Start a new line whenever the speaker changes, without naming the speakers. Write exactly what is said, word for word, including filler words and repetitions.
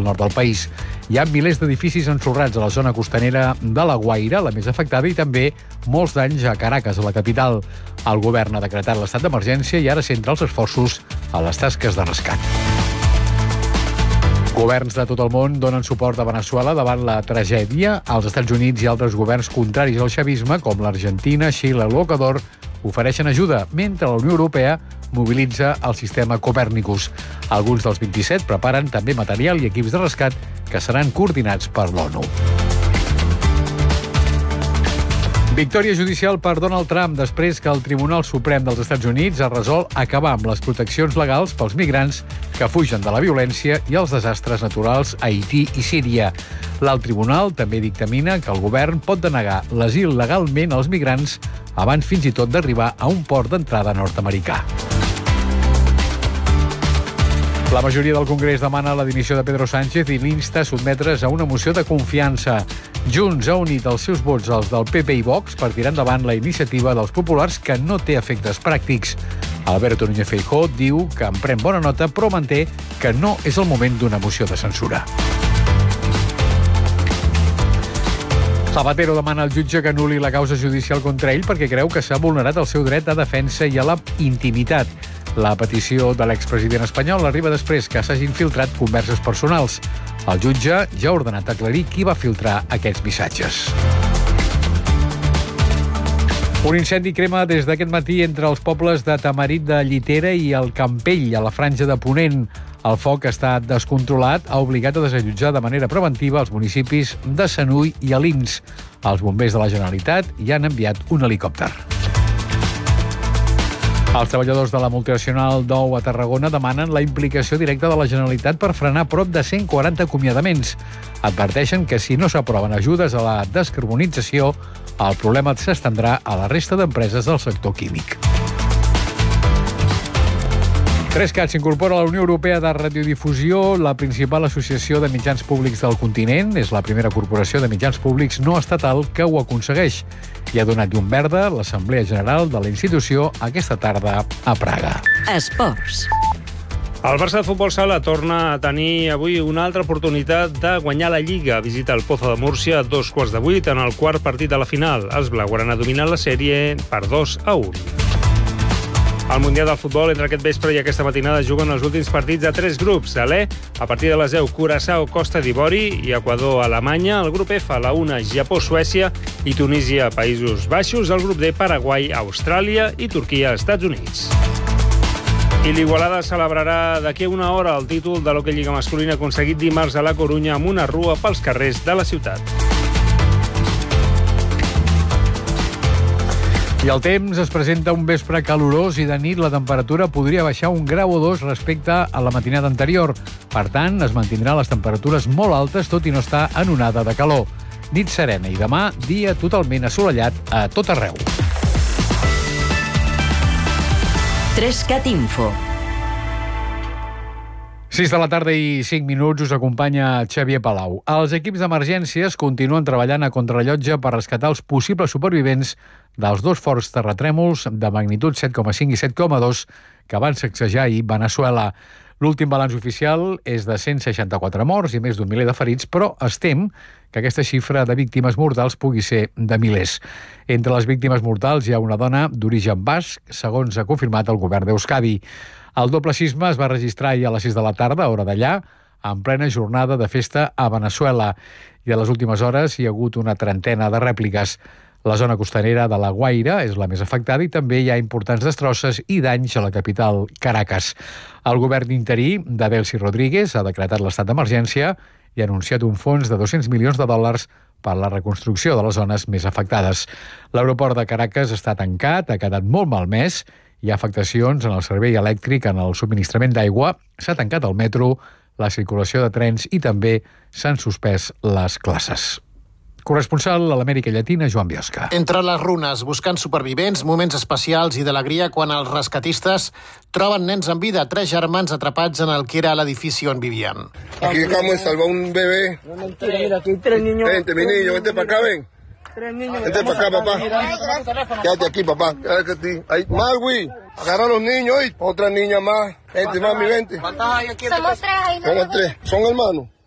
nord del país. Hi ha milers d'edificis ensorrats a la zona costanera de La Guaira, la més afectada, i també molts danys a Caracas, a la capital. El govern ha decretat l'estat d'emergència i ara centra els esforços a les tasques de rescat. Governs de tot el món donen suport a Veneçuela davant la tragèdia. Els Estats Units i altres governs contraris al xavisme, com l'Argentina, Xile o l'Equador, ofereixen ajuda, mentre la Unió Europea mobilitza el sistema Copèrnicus. Alguns dels vint-i-set preparen també material i equips de rescat que seran coordinats per l'ONU. Victòria judicial per Donald Trump després que el Tribunal Suprem dels Estats Units ha resolt acabar amb les proteccions legals pels migrants que fugen de la violència i els desastres naturals a Haití i Síria. L'alt tribunal també dictamina que el govern pot denegar l'asil legalment als migrants abans fins i tot d'arribar a un port d'entrada nord-americà. La majoria del Congrés demana la dimissió de Pedro Sánchez i l'insta a sotmetre's a una moció de confiança. Junts ha unit els seus vots als del P P i Vox per tirar endavant la iniciativa dels populars que no té efectes pràctics. Alberto Núñez Feijóo diu que en pren bona nota, però manté que no és el moment d'una moció de censura. Zapatero demana al jutge que anul·li la causa judicial contra ell perquè creu que s'ha vulnerat el seu dret a defensa i a la intimitat. La petició de l'expresident espanyol arriba després que s'hagin filtrat converses personals. El jutge ja ha ordenat aclarir qui va filtrar aquests missatges. Un incendi crema des d'aquest matí entre els pobles de Tamarit de Llitera i el Campell, a la franja de Ponent. El foc està descontrolat, ha obligat a desallotjar de manera preventiva els municipis de Senull i Alins. Els bombers de la Generalitat hi han enviat un helicòpter. Els treballadors de la multinacional Dou a Tarragona demanen la implicació directa de la Generalitat per frenar prop de cent quaranta acomiadaments. Adverteixen que si no s'aproven ajudes a la descarbonització, el problema s'estendrà a la resta d'empreses del sector químic. Rescat s'incorpora a la Unió Europea de Radiodifusió, la principal associació de mitjans públics del continent. És la primera corporació de mitjans públics no estatal que ho aconsegueix. I ha donat llum verda l'Assemblea General de la institució aquesta tarda a Praga.
Esports.
El Barça de Futbol Sala torna a tenir avui una altra oportunitat de guanyar la Lliga. Visita el Pozo de Múrcia a dos quarts de vuit en el quart partit de la final. Els blaugrana dominen la sèrie per dos a un. Al Mundial del Futbol, entre aquest vespre i aquesta matinada, juguen els últims partits de tres grups. A l'E, a partir de les deu, Curaçao, Costa d'Ivori i Equador, Alemanya. El grup F, a la una, Japó, Suècia i Tunísia, Països Baixos. El grup D, Paraguai, Austràlia i Turquia, Estats Units. I l'Igualada celebrarà d'aquí a una hora el títol de l'Hockey Lliga masculina aconseguit dimarts a la Corunya amb una rua pels carrers de la ciutat.
I el temps es presenta un vespre calorós i de nit la temperatura podria baixar un grau o dos respecte a la matinada anterior. Per tant, es mantindran les temperatures molt altes, tot i no estar en onada de calor. Nit serena i demà, dia totalment assolellat a tot arreu.
Trescat Info.
sis de la tarda i cinc minuts, us acompanya Xavier Palau. Els equips d'emergències continuen treballant a contrarellotge per rescatar els possibles supervivents dels dos forts terratrèmols de magnitud set coma cinc i set coma dos que van sacsejar ahir Veneçuela. L'últim balanç oficial és de cent seixanta-quatre morts i més d'un miler de ferits, però es tem que aquesta xifra de víctimes mortals pugui ser de milers. Entre les víctimes mortals hi ha una dona d'origen basc, segons ha confirmat el govern d'Euskadi. El doble sisme es va registrar ahir a les sis de la tarda, hora d'allà, en plena jornada de festa a Veneçuela. I a les últimes hores hi ha hagut una trentena de rèpliques. La zona costanera de La Guaira és la més afectada i també hi ha importants destrosses i danys a la capital, Caracas. El govern interí de Delcy Rodríguez ha decretat l'estat d'emergència i ha anunciat un fons de dos-cents milions de dòlars per a la reconstrucció de les zones més afectades. L'aeroport de Caracas està tancat, ha quedat molt malmès, hi ha afectacions en el servei elèctric, en el subministrament d'aigua, s'ha tancat el metro, la circulació de trens i també s'han suspès les classes. Corresponsal a l'Amèrica Llatina, Joan Biosca.
Entre les runes, buscant supervivents, moments especials i d'alegria quan els rescatistes troben nens en vida, tres germans atrapats en el que era l'edifici on vivien.
Aquí acabamos de salvar un bebé.
No, mentira, mira, aquí hay tres niños.
Vente, mi niño, vente para acá, ven.
Tres niños.
Vente para acá, papá. Quédate aquí, papá. Quédate aquí. Ahí, Marwi, agarra a los niños, ¿oí? Otra niña más. Vente, mami, vente.
¿Cuántas hay aquí? Somos tres ahí.
Somos tres. ¿Son hermanos?